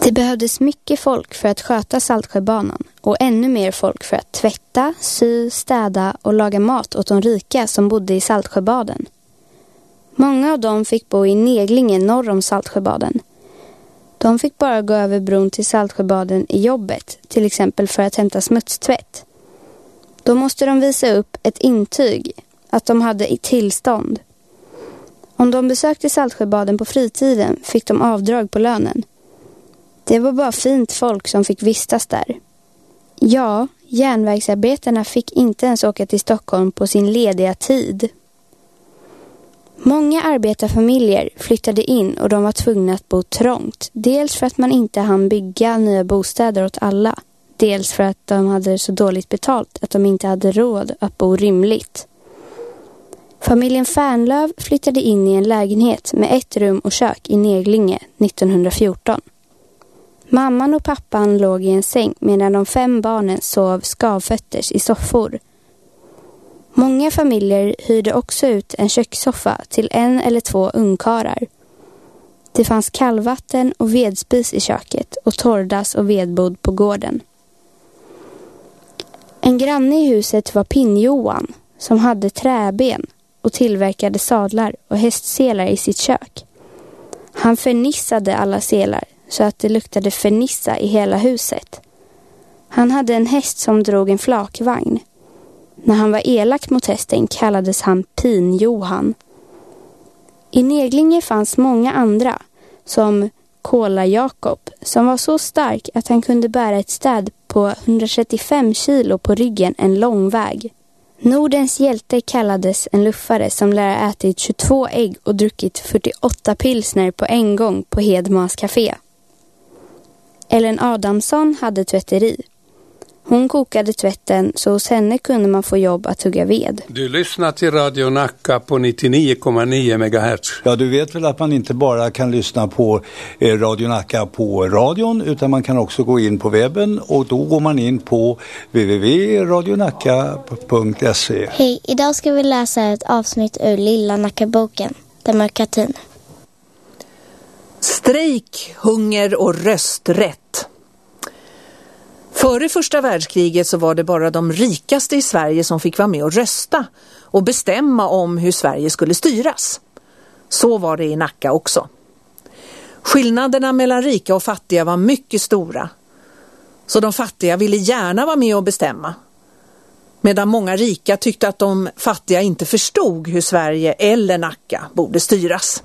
Det behövdes mycket folk för att sköta Saltsjöbanan och ännu mer folk för att tvätta, sy, städa och laga mat åt de rika som bodde i Saltsjöbaden. Många av dem fick bo i Neglinge norr om Saltsjöbaden. De fick bara gå över bron till Saltsjöbaden i jobbet, till exempel för att hämta smutstvätt. Då måste de visa upp ett intyg att de hade i tillstånd. Om de besökte Saltsjöbaden på fritiden fick de avdrag på lönen. Det var bara fint folk som fick vistas där. Ja, järnvägsarbetarna fick inte ens åka till Stockholm på sin lediga tid. Många arbetarfamiljer flyttade in och de var tvungna att bo trångt. Dels för att man inte hann bygga nya bostäder åt alla. Dels för att de hade så dåligt betalt att de inte hade råd att bo rymligt. Familjen Fernlöv flyttade in i en lägenhet med 1 rum och kök i Neglinge 1914. Mamman och pappan låg i en säng medan de 5 barnen sov skavfötters i soffor. Många familjer hyrde också ut en kökssoffa till 1 eller 2 ungkarlar. Det fanns kallvatten och vedspis i köket och torrdass och vedbod på gården. En granne i huset var Pinn-Johan som hade träben och tillverkade sadlar och hästselar i sitt kök. Han förnissade alla selar så att det luktade fernissa i hela huset. Han hade en häst som drog en flakvagn. När han var elak mot hästen kallades han Pinn-Johan. I Neglinge fanns många andra, som Kola-Jakob, som var så stark att han kunde bära ett städ på 135 kilo på ryggen en lång väg. Nordens hjälte kallades en luffare som lär ätit 22 ägg och druckit 48 pilsner på en gång på Hedmans café. Ellen Adamsson hade tvätteri. Hon kokade tvätten så hos henne kunde man få jobb att hugga ved. Du lyssnar till Radio Nacka på 99,9 MHz. Ja, du vet väl att man inte bara kan lyssna på Radio Nacka på radion utan man kan också gå in på webben och då går man in på www.radionacka.se. Hej, idag ska vi läsa ett avsnitt ur Lilla Nackaboken, Demokratin. Strejk, hunger och rösträtt. Före första världskriget så var det bara de rikaste i Sverige som fick vara med och rösta och bestämma om hur Sverige skulle styras. Så var det i Nacka också. Skillnaderna mellan rika och fattiga var mycket stora. Så de fattiga ville gärna vara med och bestämma. Medan många rika tyckte att de fattiga inte förstod hur Sverige eller Nacka borde styras.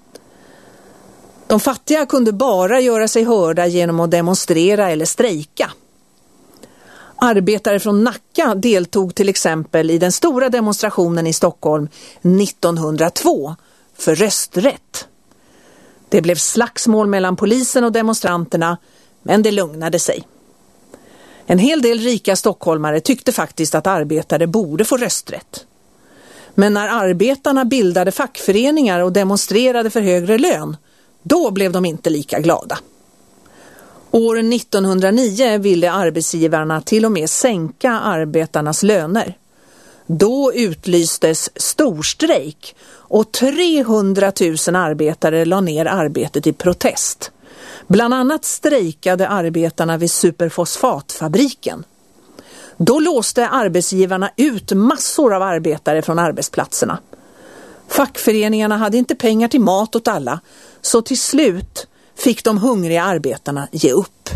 De fattiga kunde bara göra sig hörda genom att demonstrera eller strejka. Arbetare från Nacka deltog till exempel i den stora demonstrationen i Stockholm 1902 för rösträtt. Det blev slagsmål mellan polisen och demonstranterna, men det lugnade sig. En hel del rika stockholmare tyckte faktiskt att arbetare borde få rösträtt. Men när arbetarna bildade fackföreningar och demonstrerade för högre lön, då blev de inte lika glada. År 1909 ville arbetsgivarna till och med sänka arbetarnas löner. Då utlystes storstrejk och 300 000 arbetare la ner arbetet i protest. Bland annat strejkade arbetarna vid superfosfatfabriken. Då låste arbetsgivarna ut massor av arbetare från arbetsplatserna. Fackföreningarna hade inte pengar till mat åt alla, så till slut fick de hungriga arbetarna ge upp.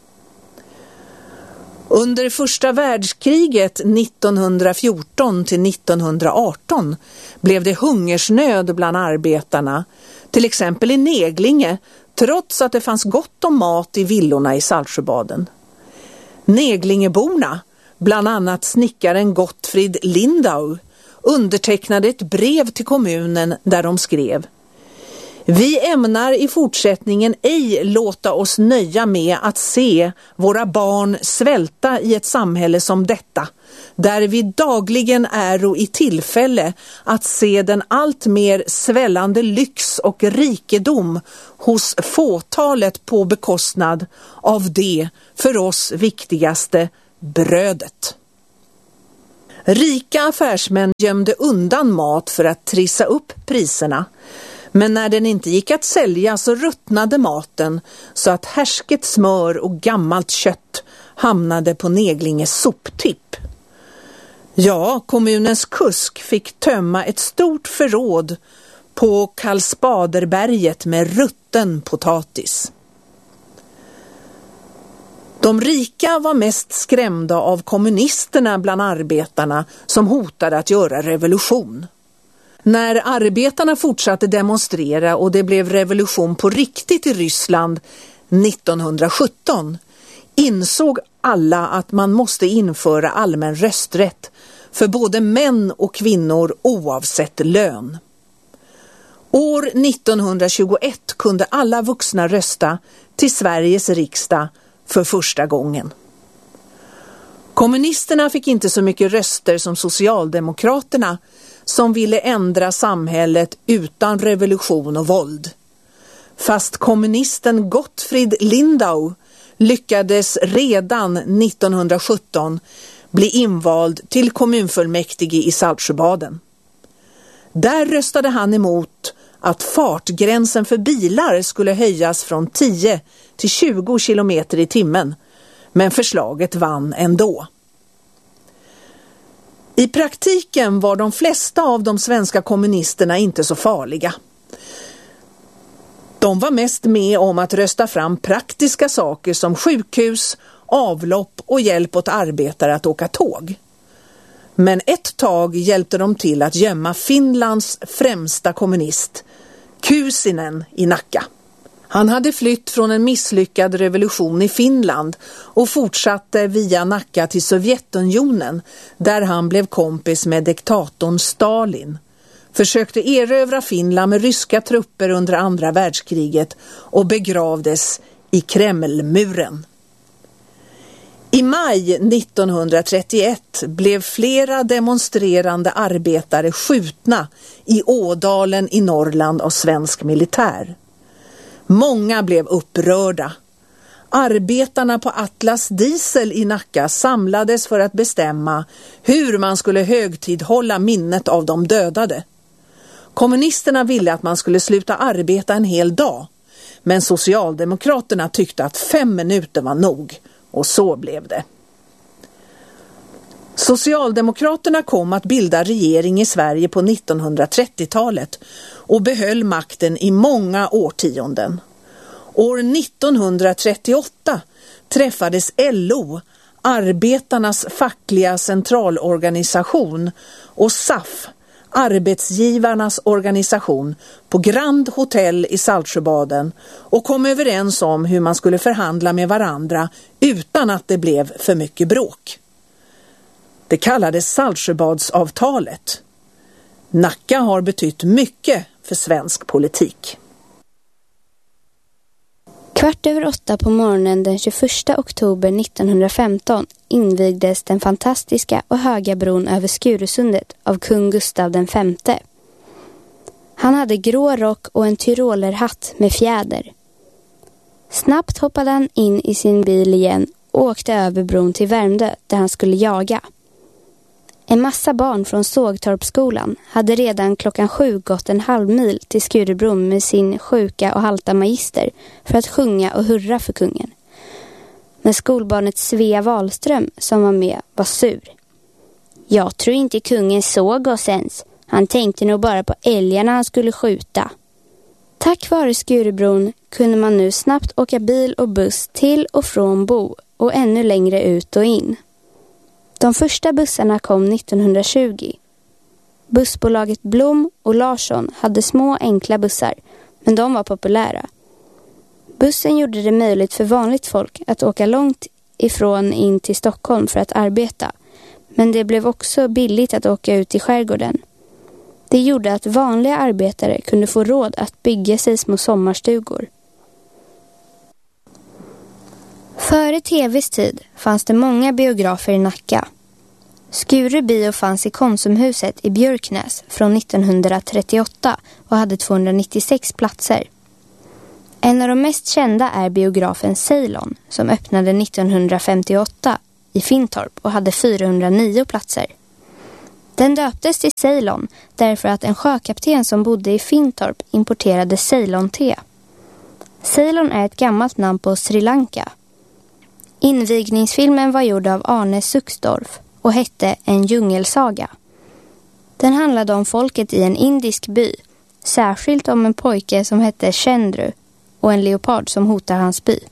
Under första världskriget 1914 till 1918 blev det hungersnöd bland arbetarna, till exempel i Neglinge, trots att det fanns gott om mat i villorna i Saltsjöbaden. Neglingeborna, bland annat snickaren Gottfrid Lindau, undertecknade ett brev till kommunen där de skrev: Vi ämnar i fortsättningen ej låta oss nöja med att se våra barn svälta i ett samhälle som detta, där vi dagligen är i tillfälle att se den allt mer svällande lyx och rikedom hos fåtalet på bekostnad av det för oss viktigaste, brödet. Rika affärsmän gömde undan mat för att trissa upp priserna, Men när den inte gick att sälja så ruttnade maten så att härsket smör och gammalt kött hamnade på Neglinges soptipp. Ja, kommunens kusk fick tömma ett stort förråd på Karlsbaderberget med rutten potatis. De rika var mest skrämda av kommunisterna bland arbetarna som hotade att göra revolution. När arbetarna fortsatte demonstrera och det blev revolution på riktigt i Ryssland 1917 insåg alla att man måste införa allmän rösträtt för både män och kvinnor oavsett lön. År 1921 kunde alla vuxna rösta till Sveriges riksdag för första gången. Kommunisterna fick inte så mycket röster som socialdemokraterna som ville ändra samhället utan revolution och våld. Fast kommunisten Gottfried Lindau lyckades redan 1917 bli invald till kommunfullmäktige i Saltsjöbaden. Där röstade han emot att fartgränsen för bilar skulle höjas från 10 till 20 kilometer i timmen, men förslaget vann ändå. I praktiken var de flesta av de svenska kommunisterna inte så farliga. De var mest med om att rösta fram praktiska saker som sjukhus, avlopp och hjälp åt arbetare att åka tåg. Men ett tag hjälpte de till att gömma Finlands främsta kommunist, Kuusinen, i Nacka. Han hade flytt från en misslyckad revolution i Finland och fortsatte via Nacka till Sovjetunionen där han blev kompis med diktatorn Stalin. Försökte erövra Finland med ryska trupper under andra världskriget och begravdes i Kremlmuren. I maj 1931 blev flera demonstrerande arbetare skjutna i Ådalen i Norrland av svensk militär. Många blev upprörda. Arbetarna på Atlas Diesel i Nacka samlades för att bestämma hur man skulle högtidhålla minnet av de dödade. Kommunisterna ville att man skulle sluta arbeta en hel dag, men socialdemokraterna tyckte att 5 minuter var nog, och så blev det. Socialdemokraterna kom att bilda regering i Sverige på 1930-talet och behöll makten i många årtionden. År 1938 träffades LO, arbetarnas fackliga centralorganisation, och SAF, arbetsgivarnas organisation, på Grand Hotel i Saltsjöbaden och kom överens om hur man skulle förhandla med varandra utan att det blev för mycket bråk. Det kallades Saltsjöbadsavtalet. Nacka har betytt mycket för svensk politik. 7:15 på morgonen den 21 oktober 1915 invigdes den fantastiska och höga bron över Skurusundet av kung Gustav V. Han hade grå rock och en tyrolerhatt med fjäder. Snabbt hoppade han in i sin bil igen och åkte över bron till Värmdö där han skulle jaga. En massa barn från Sågtorpsskolan hade redan 7:00 gått en halvmil till Skurubron med sin sjuka och halta magister för att sjunga och hurra för kungen. Men skolbarnet Svea Wahlström som var med var sur. Jag tror inte kungen såg oss ens. Han tänkte nog bara på älgarna han skulle skjuta. Tack vare Skurubron kunde man nu snabbt åka bil och buss till och från Bo och ännu längre ut och in. De första bussarna kom 1920. Bussbolaget Blom och Larsson hade små enkla bussar, men de var populära. Bussen gjorde det möjligt för vanligt folk att åka långt ifrån in till Stockholm för att arbeta, men det blev också billigt att åka ut i skärgården. Det gjorde att vanliga arbetare kunde få råd att bygga sig små sommarstugor. Före tv:s tid fanns det många biografer i Nacka. Skure bio fanns i Konsumhuset i Björknäs från 1938 och hade 296 platser. En av de mest kända är biografen Ceylon som öppnade 1958 i Fintorp och hade 409 platser. Den döptes till Ceylon därför att en sjökapten som bodde i Fintorp importerade Ceylon-te. Ceylon är ett gammalt namn på Sri Lanka. Invigningsfilmen var gjord av Arne Suxdorf och hette En djungelsaga. Den handlade om folket i en indisk by, särskilt om en pojke som hette Chendru och en leopard som hotar hans by.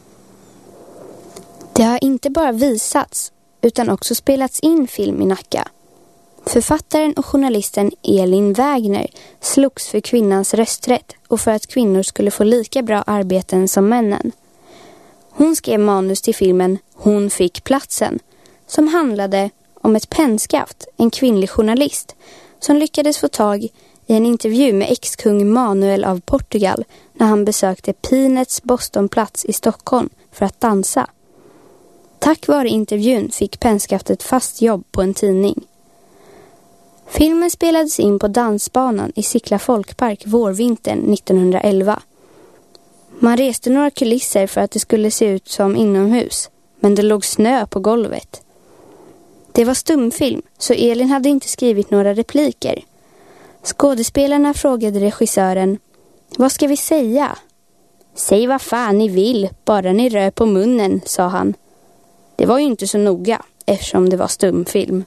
Det har inte bara visats utan också spelats in film i Nacka. Författaren och journalisten Elin Wägner slogs för kvinnans rösträtt och för att kvinnor skulle få lika bra arbeten som männen. Hon skrev manus till filmen Hon fick platsen, som handlade om ett pennskaft, en kvinnlig journalist, som lyckades få tag i en intervju med ex-kung Manuel av Portugal när han besökte Pinets Bostonplats i Stockholm för att dansa. Tack vare intervjun fick pennskaftet fast jobb på en tidning. Filmen spelades in på dansbanan i Sickla folkpark vårvintern 1911. Man reste några kulisser för att det skulle se ut som inomhus, men det låg snö på golvet. Det var stumfilm, så Elin hade inte skrivit några repliker. Skådespelarna frågade regissören: "Vad ska vi säga?" "Säg vad fan ni vill, bara ni rör på munnen", sa han. Det var ju inte så noga, eftersom det var stumfilm.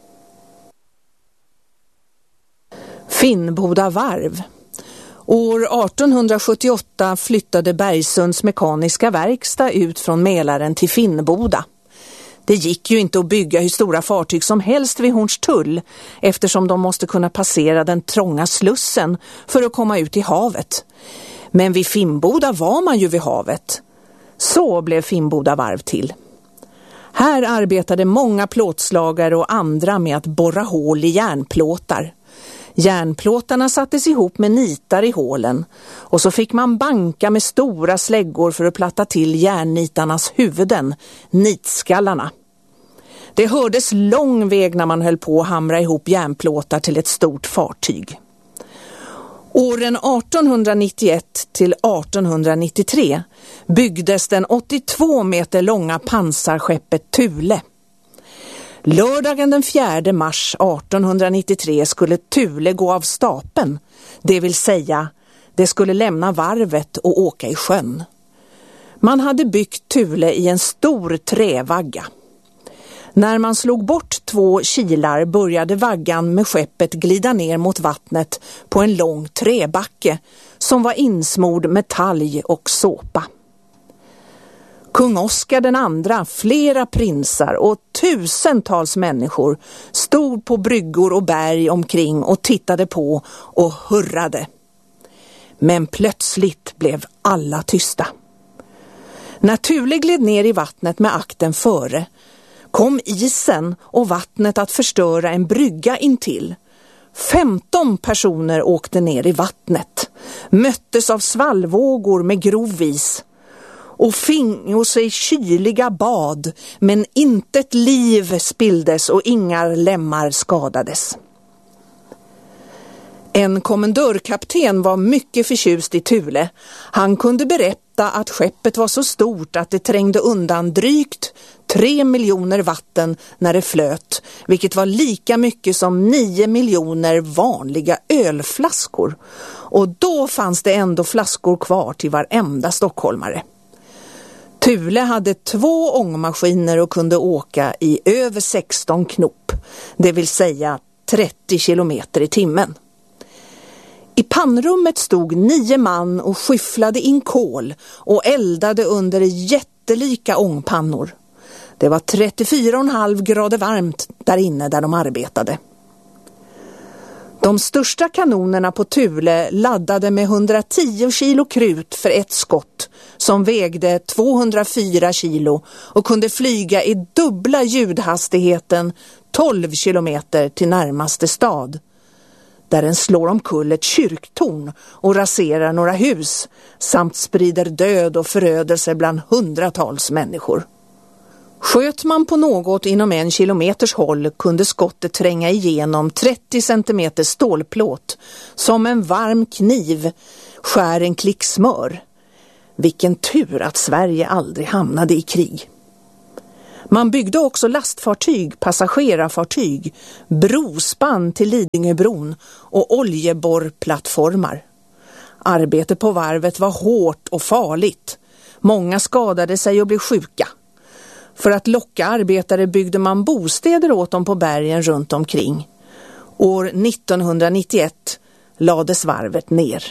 Finnboda varv. År 1878 flyttade Bergsunds mekaniska verkstad ut från Mälaren till Finnboda. Det gick ju inte att bygga hur stora fartyg som helst vid Hornstull, eftersom de måste kunna passera den trånga slussen för att komma ut i havet. Men vid Finnboda var man ju vid havet. Så blev Finnboda varv till. Här arbetade många plåtslagare och andra med att borra hål i järnplåtar. Järnplåtarna sattes ihop med nitar i hålen och så fick man banka med stora släggor för att platta till järnnitarnas huvuden, nitskallarna. Det hördes lång väg när man höll på att hamra ihop järnplåtar till ett stort fartyg. Åren 1891 till 1893 byggdes den 82 meter långa pansarskeppet Thule. Lördagen den 4 mars 1893 skulle Thule gå av stapeln, det vill säga det skulle lämna varvet och åka i sjön. Man hade byggt Thule i en stor trävagga. När man slog bort 2 kilar började vaggan med skeppet glida ner mot vattnet på en lång träbacke som var insmord med talg och såpa. Kung Oscar den andra, flera prinsar och tusentals människor stod på bryggor och berg omkring och tittade på och hurrade. Men plötsligt blev alla tysta. När Thule gled ner i vattnet med akten före kom isen och vattnet att förstöra en brygga intill. 15 personer åkte ner i vattnet, möttes av svallvågor med grov is och fingo sig kyliga bad, men intet liv spilldes och inga lemmar skadades. En kommendörkapten var mycket förtjust i Thule. Han kunde berätta att skeppet var så stort att det trängde undan drygt 3 miljoner vatten när det flöt, vilket var lika mycket som 9 miljoner vanliga ölflaskor. Och då fanns det ändå flaskor kvar till varenda stockholmare. Thule hade 2 ångmaskiner och kunde åka i över 16 knop, det vill säga 30 kilometer i timmen. I pannrummet stod 9 man och skyfflade in kol och eldade under jättelika ångpannor. Det var 34,5 grader varmt där inne där de arbetade. De största kanonerna på Thule laddade med 110 kilo krut för ett skott som vägde 204 kilo och kunde flyga i dubbla ljudhastigheten 12 kilometer till närmaste stad. Där den slår omkull ett kyrktorn och raserar några hus samt sprider död och förödelse bland hundratals människor. Sköt man på något inom 1 kilometers håll kunde skottet tränga igenom 30 centimeter stålplåt som en varm kniv skär en klick smör. Vilken tur att Sverige aldrig hamnade i krig. Man byggde också lastfartyg, passagerarfartyg, brospann till Lidingöbron och oljeborrplattformar. Arbetet på varvet var hårt och farligt. Många skadade sig och blev sjuka. För att locka arbetare byggde man bostäder åt dem på bergen runt omkring. År 1991 lades varvet ner.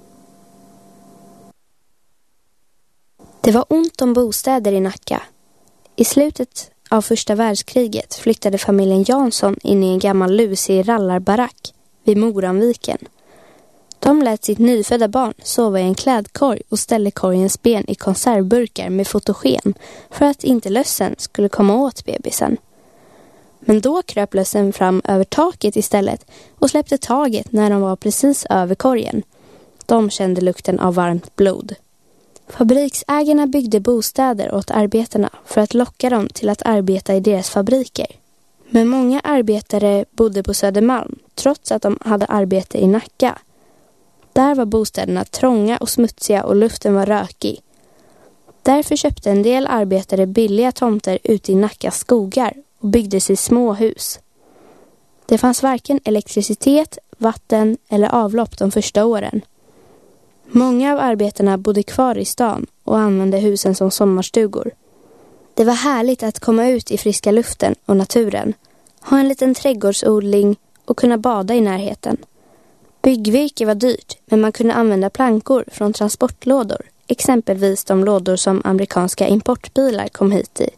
Det var ont om bostäder i Nacka. I slutet av första världskriget flyttade familjen Jansson in i en gammal lusig rallarbarack vid Moranviken. De lät sitt nyfödda barn sova i en klädkorg och ställde korgens ben i konservburkar med fotogen för att inte lössen skulle komma åt bebisen. Men då kröp lössen fram över taket istället och släppte taget när de var precis över korgen. De kände lukten av varmt blod. Fabriksägarna byggde bostäder åt arbetarna för att locka dem till att arbeta i deras fabriker. Men många arbetare bodde på Södermalm trots att de hade arbete i Nacka. Där var bostäderna trånga och smutsiga och luften var rökig. Därför köpte en del arbetare billiga tomter ute i Nackas skogar och byggde sig små hus. Det fanns varken elektricitet, vatten eller avlopp de första åren. Många av arbetarna bodde kvar i stan och använde husen som sommarstugor. Det var härligt att komma ut i friska luften och naturen, ha en liten trädgårdsodling och kunna bada i närheten. Byggvirke var dyrt, men man kunde använda plankor från transportlådor, exempelvis de lådor som amerikanska importbilar kom hit i.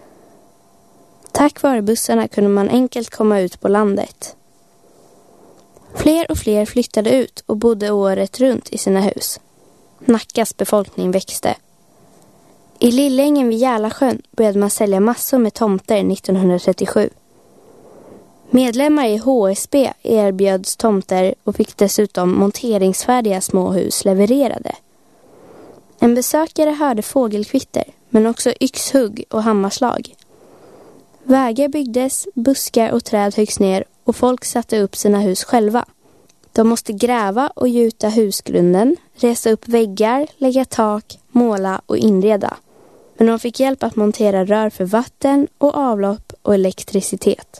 Tack vare bussarna kunde man enkelt komma ut på landet. Fler och fler flyttade ut och bodde året runt i sina hus. Nackas befolkning växte. I Lillängen vid Järlasjön började man sälja massor med tomter 1937. Medlemmar i HSB erbjöds tomter och fick dessutom monteringsfärdiga småhus levererade. En besökare hörde fågelkvitter, men också yxhugg och hammarslag. Vägar byggdes, buskar och träd höggs ner och folk satte upp sina hus själva. De måste gräva och gjuta husgrunden, resa upp väggar, lägga tak, måla och inreda. Men de fick hjälp att montera rör för vatten och avlopp och elektricitet.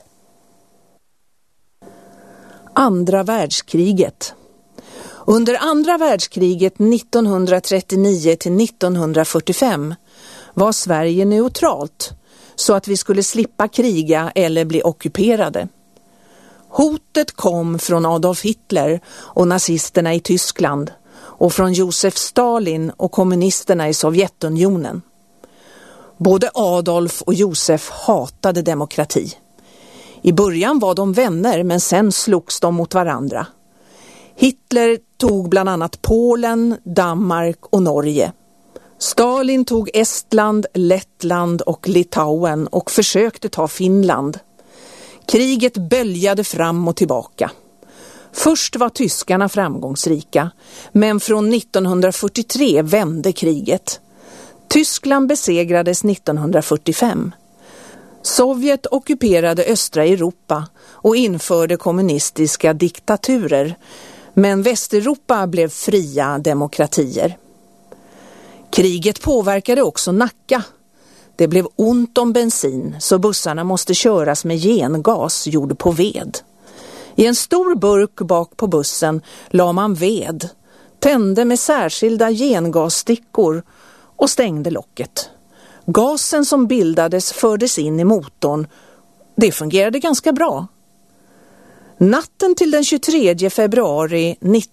Andra världskriget. Under andra världskriget 1939 till 1945 var Sverige neutralt så att vi skulle slippa kriga eller bli ockuperade. Hotet kom från Adolf Hitler och nazisterna i Tyskland och från Josef Stalin och kommunisterna i Sovjetunionen. Både Adolf och Josef hatade demokrati. I början var de vänner, men sen slogs de mot varandra. Hitler tog bland annat Polen, Danmark och Norge. Stalin tog Estland, Lettland och Litauen och försökte ta Finland. Kriget böljade fram och tillbaka. Först var tyskarna framgångsrika, men från 1943 vände kriget. Tyskland besegrades 1945. Sovjet ockuperade östra Europa och införde kommunistiska diktaturer, men Västeuropa blev fria demokratier. Kriget påverkade också Nacka. Det blev ont om bensin, så bussarna måste köras med gengas gjord på ved. I en stor burk bak på bussen la man ved, tände med särskilda gengasstickor och stängde locket. Gasen som bildades fördes in i motorn. Det fungerade ganska bra. Natten till den 23 februari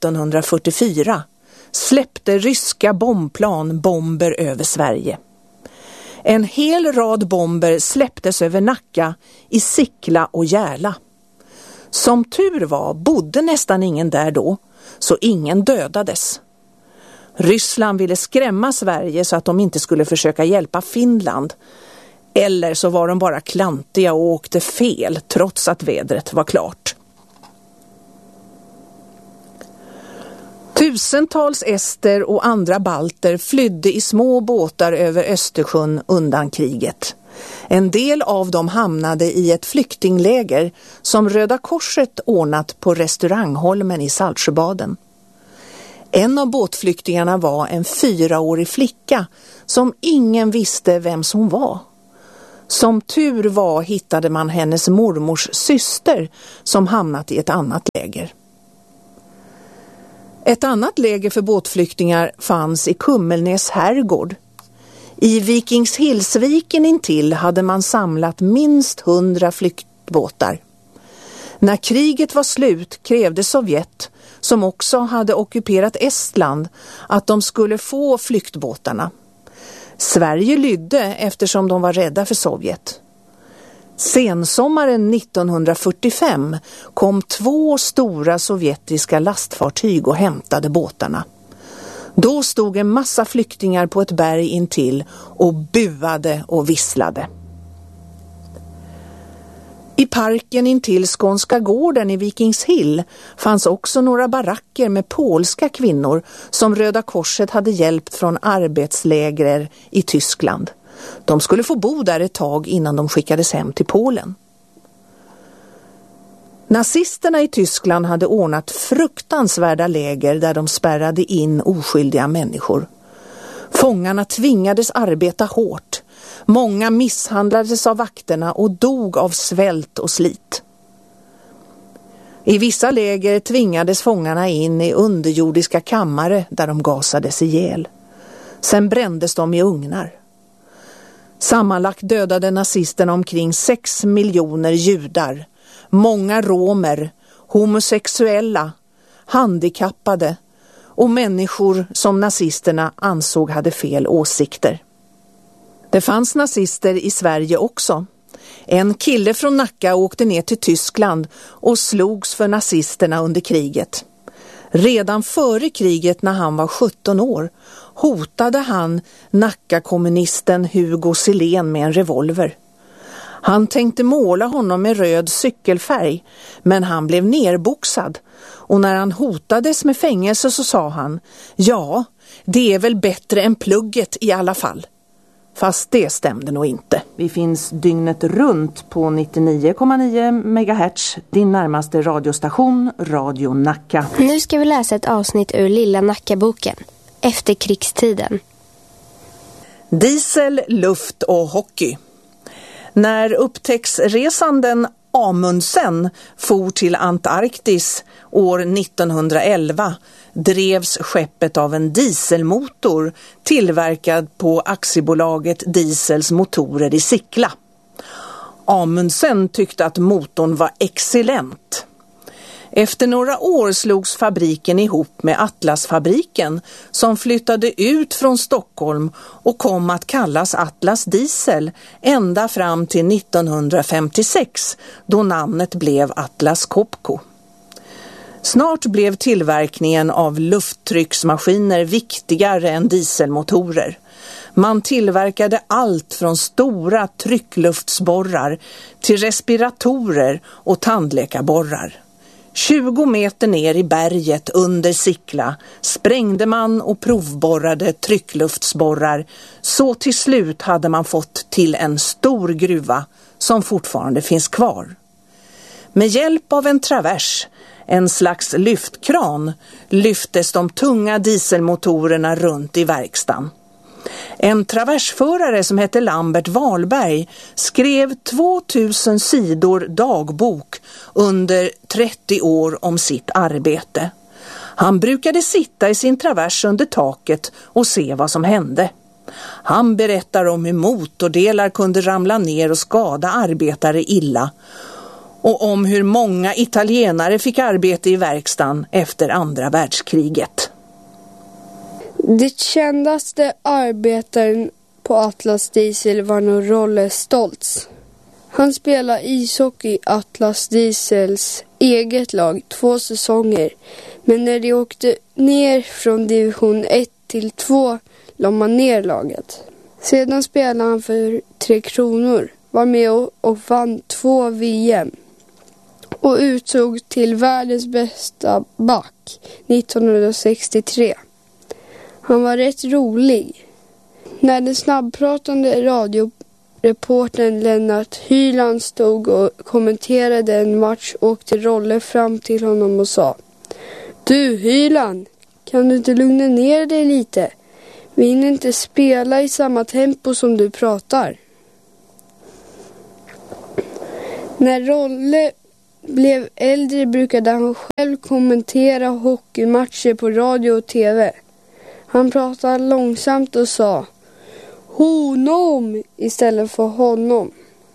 1944 släppte ryska bombplan bomber över Sverige. En hel rad bomber släpptes över Nacka, i Sickla och Järla. Som tur var bodde nästan ingen där då, så ingen dödades. Ryssland ville skrämma Sverige så att de inte skulle försöka hjälpa Finland. Eller så var de bara klantiga och åkte fel trots att vädret var klart. Tusentals ester och andra balter flydde i små båtar över Östersjön undan kriget. En del av dem hamnade i ett flyktingläger som Röda Korset ordnat på restaurangholmen i Saltsjöbaden. En av båtflyktingarna var en 4-årig flicka som ingen visste vem som var. Som tur var hittade man hennes mormors syster som hamnat i ett annat läger. Ett annat läger för båtflyktingar fanns i Kummelnäs herrgård. I Vikingshillsviken intill hade man samlat minst 100 flyktbåtar. När kriget var slut krävde Sovjet, som också hade ockuperat Estland, att de skulle få flyktbåtarna. Sverige lydde eftersom de var rädda för Sovjet. Sensommaren 1945 kom 2 stora sovjetiska lastfartyg och hämtade båtarna. Då stod en massa flyktingar på ett berg intill och buade och visslade. I parken intill Skånska gården i Vikingshill fanns också några baracker med polska kvinnor som Röda Korset hade hjälpt från arbetsläger i Tyskland. De skulle få bo där ett tag innan de skickades hem till Polen. Nazisterna i Tyskland hade ordnat fruktansvärda läger där de spärrade in oskyldiga människor. Fångarna tvingades arbeta hårt. Många misshandlades av vakterna och dog av svält och slit. I vissa läger tvingades fångarna in i underjordiska kammare där de gasades ihjäl. Sen brändes de i ugnar. Sammanlagt dödade nazisterna omkring 6 miljoner judar, många romer, homosexuella, handikappade och människor som nazisterna ansåg hade fel åsikter. Det fanns nazister i Sverige också. En kille från Nacka åkte ner till Tyskland och slogs för nazisterna under kriget. Redan före kriget när han var 17 år hotade han Nacka-kommunisten Hugo Silén med en revolver. Han tänkte måla honom med röd cykelfärg, men han blev nerboxad. Och när han hotades med fängelse så sa han: ja, det är väl bättre än plugget i alla fall. Fast det stämde nog inte. Vi finns dygnet runt på 99,9 MHz, din närmaste radiostation, Radio Nacka. Nu ska vi läsa ett avsnitt ur Lilla Nacka-boken, Efterkrigstiden. Diesel, luft och hockey. När upptäcktsresanden Amundsen for till Antarktis år 1911 drevs skeppet av en dieselmotor tillverkad på aktiebolaget Diesels motorer i Sickla. Amundsen tyckte att motorn var excellent. Efter några år slogs fabriken ihop med Atlasfabriken som flyttade ut från Stockholm och kom att kallas Atlas Diesel ända fram till 1956 då namnet blev Atlas Copco. Snart blev tillverkningen av lufttrycksmaskiner viktigare än dieselmotorer. Man tillverkade allt från stora tryckluftsborrar till respiratorer och tandläkarborrar. 20 meter ner i berget under Sickla sprängde man och provborrade tryckluftsborrar, så till slut hade man fått till en stor gruva som fortfarande finns kvar. Med hjälp av en travers, en slags lyftkran, lyftes de tunga dieselmotorerna runt i verkstaden. En traversförare som hette Lambert Wahlberg skrev 2000 sidor dagbok under 30 år om sitt arbete. Han brukade sitta i sin travers under taket och se vad som hände. Han berättar om hur motordelar kunde ramla ner och skada arbetare illa och om hur många italienare fick arbete i verkstaden efter andra världskriget. Det kändaste arbetaren på Atlas Diesel var nog Rolle Stoltz. Han spelade ishockey i Atlas Diesels eget lag 2 säsonger. Men när de åkte ner från division 1 till 2 la man ner laget. Sedan spelade han för 3 Kronor, var med och vann 2 VM. Och utsåg till världens bästa back 1963. Han var rätt rolig. När den snabbpratande radioreportern Lennart Hyland stod och kommenterade en match åkte Rolle fram till honom och sa: Du Hyland, kan du inte lugna ner dig lite? Vi hinner inte spela i samma tempo som du pratar. När Rolle blev äldre brukade han själv kommentera hockeymatcher på radio och tv. Han pratade långsamt och sa honom istället för honom.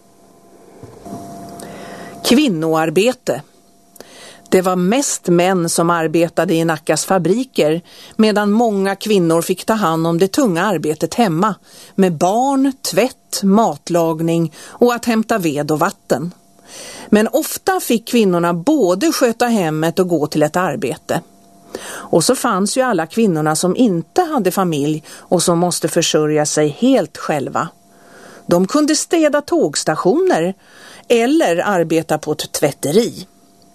Kvinnoarbete. Det var mest män som arbetade i Nackas fabriker, medan många kvinnor fick ta hand om det tunga arbetet hemma med barn, tvätt, matlagning och att hämta ved och vatten. Men ofta fick kvinnorna både sköta hemmet och gå till ett arbete. Och så fanns ju alla kvinnorna som inte hade familj och som måste försörja sig helt själva. De kunde städa tågstationer eller arbeta på ett tvätteri.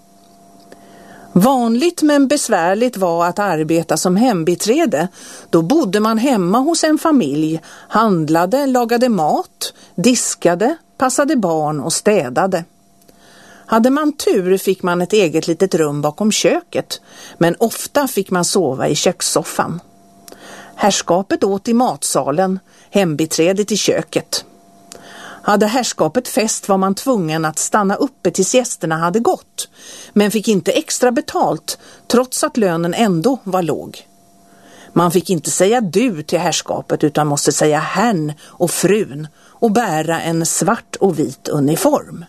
Vanligt men besvärligt var att arbeta som hembiträde. Då bodde man hemma hos en familj, handlade, lagade mat, diskade, passade barn och städade. Hade man tur fick man ett eget litet rum bakom köket, men ofta fick man sova i kökssoffan. Herrskapet åt i matsalen, hembiträdet i köket. Hade herrskapet fest var man tvungen att stanna uppe tills gästerna hade gått, men fick inte extra betalt trots att lönen ändå var låg. Man fick inte säga du till herrskapet utan måste säga herrn och frun och bära en svart och vit uniform.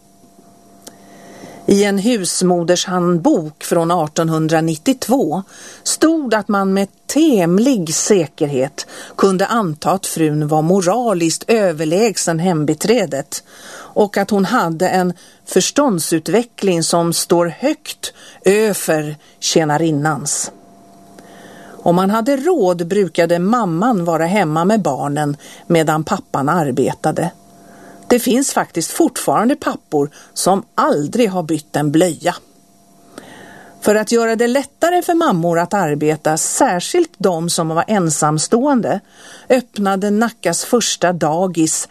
I en husmodershandbok från 1892 stod att man med tämlig säkerhet kunde anta att frun var moraliskt överlägsen hembiträdet och att hon hade en förståndsutveckling som står högt över tjänarinnans. Om man hade råd brukade mamman vara hemma med barnen medan pappan arbetade. Det finns faktiskt fortfarande pappor som aldrig har bytt en blöja. För att göra det lättare för mammor att arbeta, särskilt de som var ensamstående, öppnade Nackas första dagis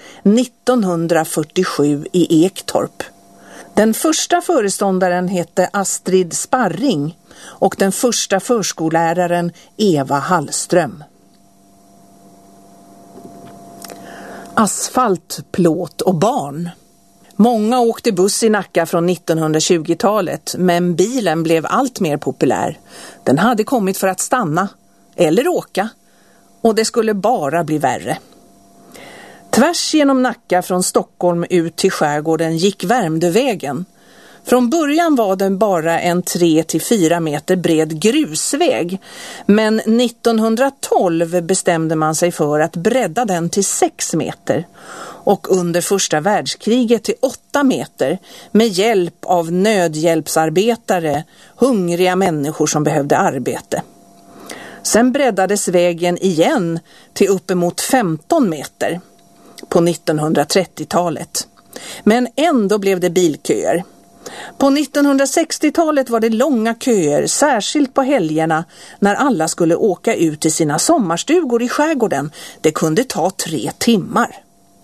1947 i Ektorp. Den första föreståndaren hette Astrid Sparring och den första förskolläraren Eva Hallström. Asfalt, plåt och barn. Många åkte buss i Nacka från 1920-talet, men bilen blev allt mer populär. Den hade kommit för att stanna, eller åka, och det skulle bara bli värre. Tvärs genom Nacka från Stockholm ut till skärgården gick Värmdövägen. Från början var den bara en 3-4 meter bred grusväg, men 1912 bestämde man sig för att bredda den till 6 meter och under första världskriget till 8 meter med hjälp av nödhjälpsarbetare, hungriga människor som behövde arbete. Sen breddades vägen igen till uppemot 15 meter på 1930-talet. Men ändå blev det bilköer. På 1960-talet var det långa köer, särskilt på helgerna när alla skulle åka ut till sina sommarstugor i skärgården. Det kunde ta 3 timmar.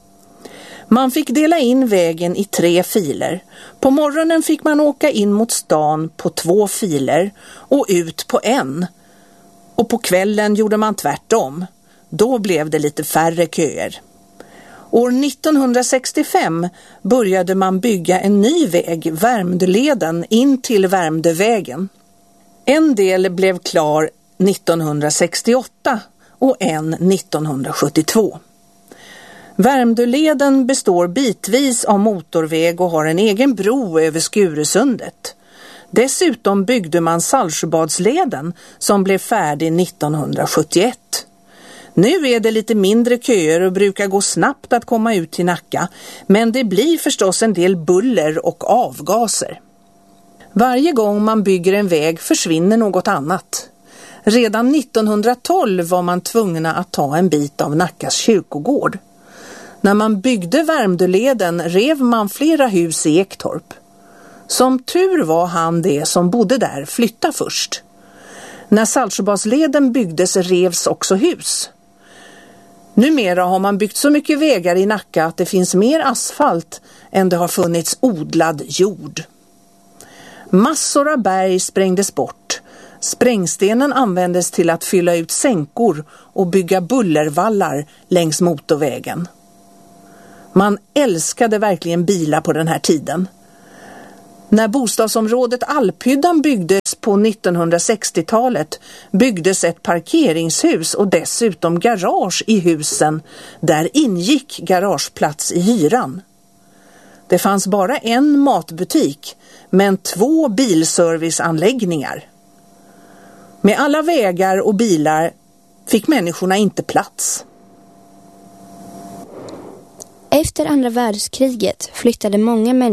Man fick dela in vägen i 3 filer. På morgonen fick man åka in mot stan på 2 filer och ut på 1. Och på kvällen gjorde man tvärtom. Då blev det lite färre köer. År 1965 började man bygga en ny väg, Värmdöleden, in till Värmdövägen. En del blev klar 1968 och en 1972. Värmdöleden består bitvis av motorväg och har en egen bro över Skuresundet. Dessutom byggde man Saltsjöbadsleden som blev färdig 1971. Nu är det lite mindre köer och brukar gå snabbt att komma ut till Nacka, men det blir förstås en del buller och avgaser. Varje gång man bygger en väg försvinner något annat. Redan 1912 var man tvungna att ta en bit av Nackas kyrkogård. När man byggde Värmdöleden rev man flera hus i Ektorp. Som tur var han det som bodde där flytta först. När Saltsjöbadsleden byggdes revs också hus. Numera har man byggt så mycket vägar i Nacka att det finns mer asfalt än det har funnits odlad jord. Massor av berg sprängdes bort. Sprängstenen användes till att fylla ut sänkor och bygga bullervallar längs motorvägen. Man älskade verkligen bilar på den här tiden. När bostadsområdet Alphyddan byggdes på 1960-talet byggdes ett parkeringshus och dessutom garage i husen. Där ingick garageplats i hyran. Det fanns bara en matbutik men 2 bilserviceanläggningar. Med alla vägar och bilar fick människorna inte plats. Efter andra världskriget flyttade många människor